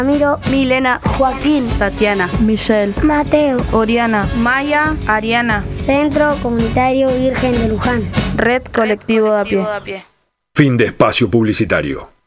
Ramiro, Milena, Joaquín, Tatiana, Michelle, Mateo, Oriana, Maya, Ariana. Centro Comunitario Virgen de Luján. Red Colectivo de a pie. Fin de espacio publicitario.